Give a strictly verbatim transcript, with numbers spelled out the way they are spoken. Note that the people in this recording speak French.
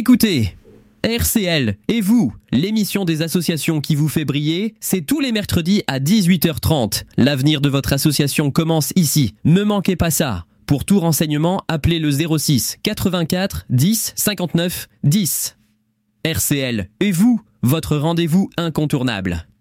écoutez R C L et vous, l'émission des associations qui vous fait briller, c'est tous les mercredis à dix-huit heures trente. L'avenir de votre association commence ici. Ne manquez pas ça. Pour tout renseignement, appelez le zéro six quatre-vingt-quatre dix cinquante-neuf dix. R C L et vous, votre rendez-vous incontournable.